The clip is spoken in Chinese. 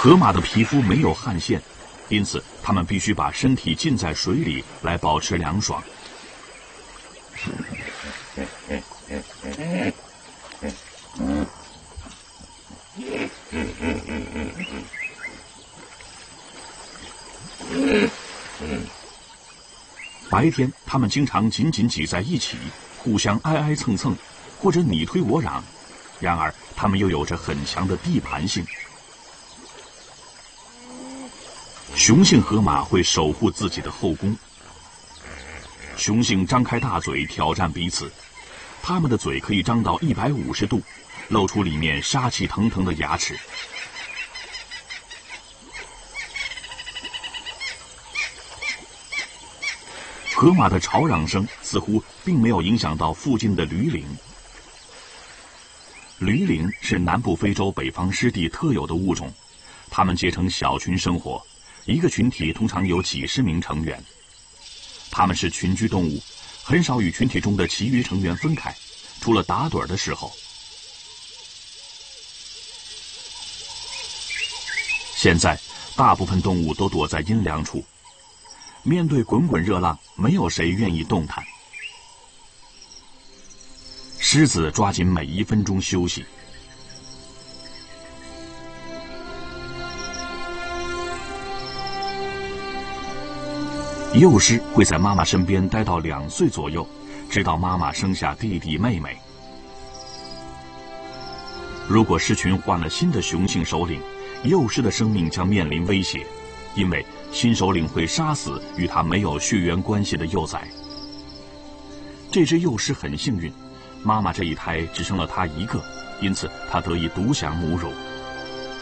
河马的皮肤没有汗腺，因此它们必须把身体浸在水里来保持凉爽。白天，它们经常紧紧挤在一起，互相挨挨蹭蹭，或者你推我嚷。然而，它们又有着很强的地盘性。雄性河马会守护自己的后宫。雄性张开大嘴挑战彼此，它们的嘴可以张到150度，露出里面杀气腾腾的牙齿。河马的吵嚷声似乎并没有影响到附近的驴羚。驴羚是南部非洲北方湿地特有的物种，它们结成小群生活，一个群体通常有几十名成员。它们是群居动物，很少与群体中的其余成员分开，除了打盹的时候。现在，大部分动物都躲在阴凉处。面对滚滚热浪，没有谁愿意动弹。狮子抓紧每1分钟休息。幼狮会在妈妈身边待到2岁左右，直到妈妈生下弟弟妹妹。如果狮群换了新的雄性首领，幼狮的生命将面临威胁，因为新首领会杀死与他没有血缘关系的幼崽。这只幼狮很幸运，妈妈这一胎只生了它1个，因此它得以独享母乳。